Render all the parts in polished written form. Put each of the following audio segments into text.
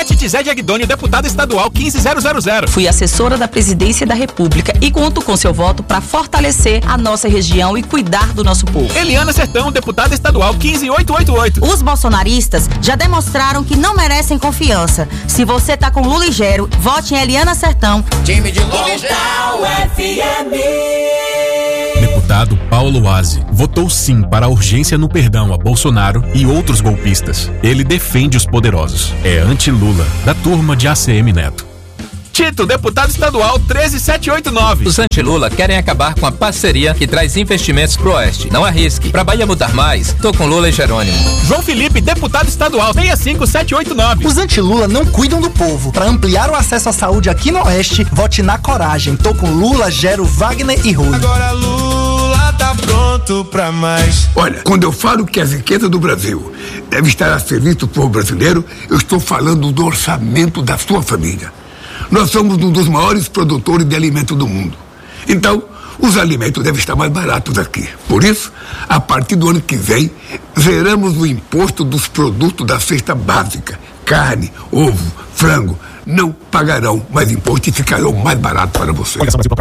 Letizé de Agdônio, deputada estadual 15000. Fui assessora da Presidência da República e conto com seu voto para fortalecer a nossa região e cuidar do nosso povo. Eliana Sertão, deputada estadual 15888. Os bolsonaristas já demonstraram que não merecem confiança. Se você tá com Lula e Gero, vote em Eliana Sertão. Time de Lula e Gero. Deputado Paulo Aze votou sim para a urgência no perdão a Bolsonaro e outros golpistas. Ele defende os poderosos. É anti-Lula, da turma de ACM Neto. Tito, deputado estadual 13789. Os anti-Lula querem acabar com a parceria que traz investimentos pro Oeste. Não arrisque. Pra Bahia mudar mais, tô com Lula e Jerônimo. João Felipe, deputado estadual 65789. Os anti-Lula não cuidam do povo. Pra ampliar o acesso à saúde aqui no Oeste, vote na coragem. Tô com Lula, Gero, Wagner e Rui. Agora Lula tá pronto pra mais. Olha, quando eu falo que a riqueza do Brasil deve estar a serviço do povo brasileiro, eu estou falando do orçamento da sua família. Nós somos um dos maiores produtores de alimento do mundo. Então, os alimentos devem estar mais baratos aqui. Por isso, a partir do ano que vem, zeramos o imposto dos produtos da cesta básica. Carne, ovo, frango, não pagarão mais imposto e ficarão mais baratos para você.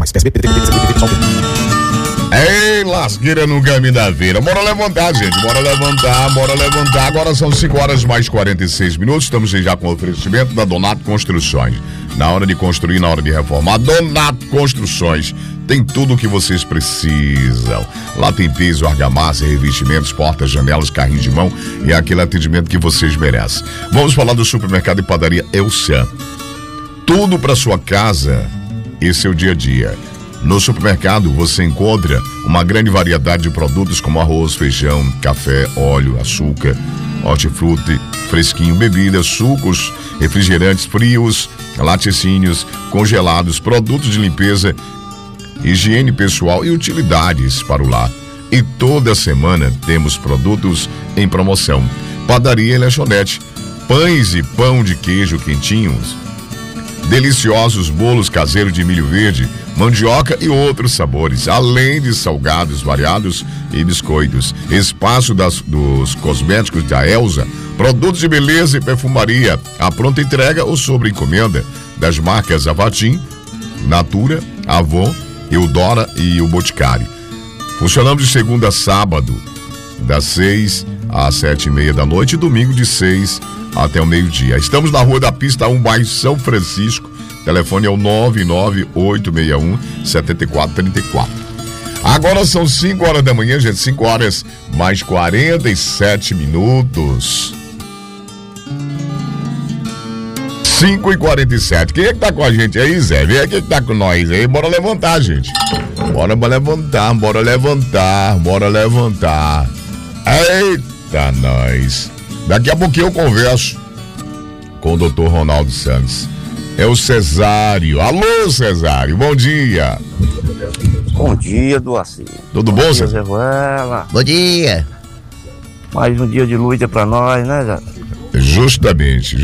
Ei, lasqueira no caminho da feira. Bora levantar, gente. Bora levantar. Agora são 5h mais 46. Estamos já com o oferecimento da Donato Construções. Na hora de construir, na hora de reformar, Donato Construções tem tudo o que vocês precisam. Lá tem piso, argamassa, revestimentos, portas, janelas, carrinhos de mão e aquele atendimento que vocês merecem. Vamos falar do supermercado e padaria Elsan. Tudo para sua casa e seu dia a dia. No supermercado você encontra uma grande variedade de produtos como arroz, feijão, café, óleo, açúcar, hortifruti, fresquinho, bebidas, sucos, refrigerantes frios, laticínios, congelados, produtos de limpeza, higiene pessoal e utilidades para o lar. E toda semana temos produtos em promoção. Padaria e lanchonete, pães e pão de queijo quentinhos, deliciosos bolos caseiros de milho verde, mandioca e outros sabores, além de salgados variados e biscoitos. Espaço dos cosméticos da Elsa, produtos de beleza e perfumaria, a pronta entrega ou sobre encomenda das marcas Avatim, Natura, Avon, Eudora e o Boticário. Funcionamos de segunda a sábado, das 6 às 7h30 da noite e domingo de 6 até o meio-dia. Estamos na Rua da Pista 1, bairro São Francisco. Telefone é o 99861-7434. Agora são 5h da manhã, gente. 5h mais 47. 5h47. Quem é que tá com a gente aí, Zé? Vem aqui que tá com nós aí. Bora levantar, gente. Bora levantar. Eita, nós. Daqui a pouquinho eu converso com o Dr. Ronaldo Santos. É o Cesário. Alô, Cesário, bom dia. Bom dia, Duacir. Tudo bom, Cesário? Bom dia. Mais um dia de luta pra nós, né, Zé? Justamente.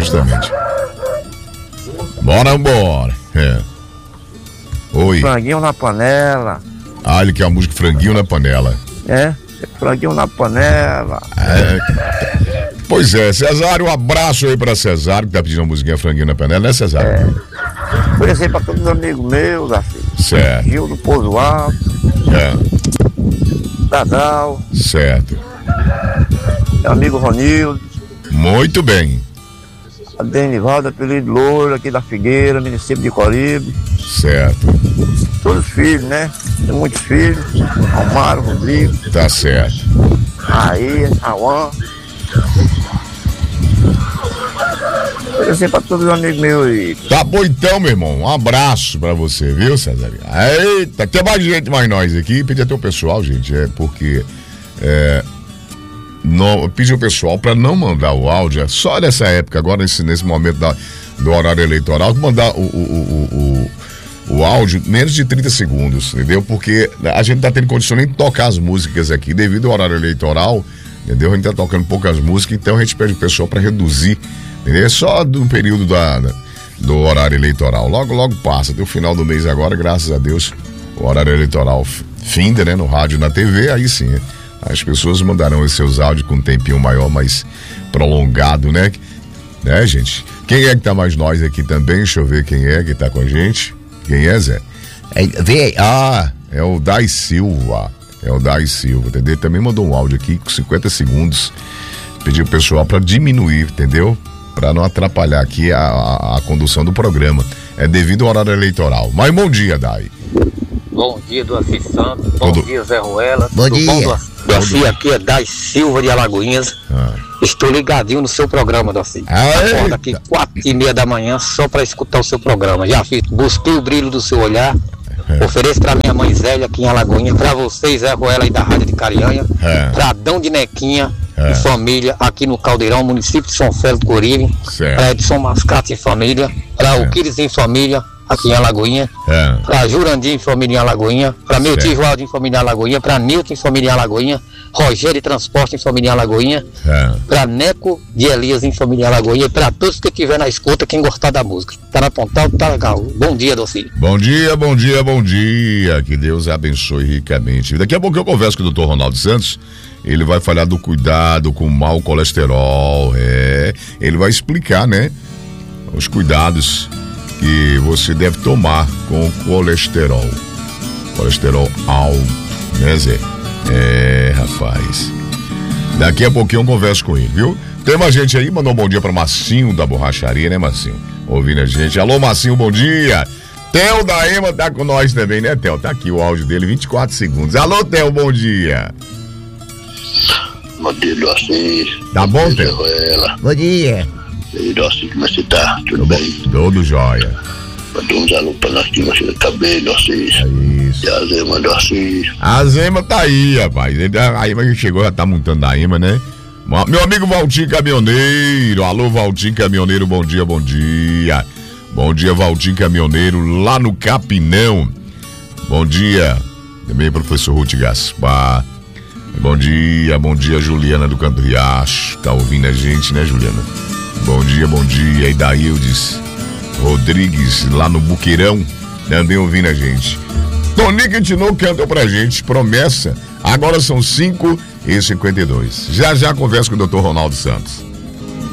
Bora. É. Oi. Franguinho na panela. Ah, ele quer a música Franguinho na Panela. É, franguinho na panela. Pois é, Cesário, um abraço aí pra Cesário, que tá pedindo a musiquinha Franguinho na Panela, né, Cesário? Oferecer pra todos os amigos meus, assim. Certo. Gil do Pouso Alto. Dadal. Certo. Meu amigo Ronildo. Muito bem. A Denivaldo, apelido Louro, aqui da Figueira, município de Coribe. Certo. Todos os filhos, né? Tem muitos filhos. Almaro, Rodrigo. Tá certo. Aí, Auan. Oferecer pra todos os amigos meus aí. Tá bom então, meu irmão. Um abraço pra você, viu, César? Eita, tem mais gente, mais nós aqui. Pedi até o pessoal, gente, porque pedi ao pessoal pra não mandar o áudio, só nessa época, agora nesse momento do horário eleitoral, mandar o áudio menos de 30 segundos, entendeu? Porque a gente tá tendo condição nem de tocar as músicas aqui, devido ao horário eleitoral, entendeu? A gente tá tocando poucas músicas, então a gente pede o pessoal pra reduzir, entendeu? É só do período do horário eleitoral. Logo passa, até o final do mês agora, graças a Deus, o horário eleitoral finda, né? No rádio e na TV, aí sim, as pessoas mandarão os seus áudios com um tempinho maior, mais prolongado, né? Né, gente? Quem é que tá mais nós aqui também? Deixa eu ver quem é que tá com a gente. Quem é, Zé? É o Dai Silva. É o Dai Silva, entendeu? Ele também mandou um áudio aqui com 50 segundos. Pediu o pessoal para diminuir, entendeu? Para não atrapalhar aqui a condução do programa. É devido ao horário eleitoral. Mas bom dia, Dai. Bom dia, Doaci Santos. Bom dia, Zé Ruela. Bom dia. Doaci, aqui é Dai Silva de Alagoinhas. Estou ligadinho no seu programa, Doaci. Acordo aqui 4h30 da manhã só para escutar o seu programa. Já fiz, busquei o brilho do seu olhar. Ofereço pra minha mãe Zélia aqui em Alagoinha, pra vocês, Zé Ruela aí da Rádio de Carianha, pra Adão de Nequinha e família aqui no Caldeirão, município de São Félix do Coribe, pra Edson Mascate e família, pra Alquires em família aqui em Alagoinha, pra Jurandir em família em Alagoinha, pra meu tio Joaldo em família em Alagoinha, pra Nilton em família em Alagoinha, Rogério de Transporte em família em Alagoinha, pra Neco de Elias em família em Alagoinha e pra todos que estiver na escuta, quem gostar da música. Tá na Pontal, tá legal. Bom dia, Docílio. Bom dia, bom dia, bom dia. Que Deus abençoe ricamente. Daqui a pouco eu converso com o Dr. Ronaldo Santos. Ele vai falar do cuidado com o mau colesterol. Ele vai explicar, né? Os cuidados que você deve tomar com o colesterol. Colesterol alto, né, Zé? Rapaz. Daqui a pouquinho eu converso com ele, viu? Tem mais gente aí, mandou um bom dia pra Massinho da borracharia, né, Massinho? Ouvindo a gente. Alô, Massinho, bom dia. Theo da Ema tá com nós também, né, Theo? Tá aqui o áudio dele, 24 segundos. Alô, Theo, bom dia. Bom dia, Doaci. Tá bom, Theo? Bom dia. E aí, Doaci, como é que você tá? Tudo bem? Tudo jóia. Mandou uns alô pra nós que nós também, Doaci. É isso. E a Zema, Doaci. A Zema tá aí, rapaz. A Ema que chegou já tá montando a Ema, né? Meu amigo Valtinho Caminhoneiro. Alô, Valtinho Caminhoneiro, bom dia, bom dia. Bom dia, Valtinho Caminhoneiro, lá no Capinão. Bom dia. Também, professor Ruth Gaspar. Bom dia, Juliana do Canto Riacho. Tá ouvindo a gente, né, Juliana? Bom dia. E Daildes Rodrigues, lá no Buqueirão, também ouvindo a gente. Tonico Tinoco cantou pra gente, promessa. Agora são 5h52. Já converso com o Dr. Ronaldo Santos.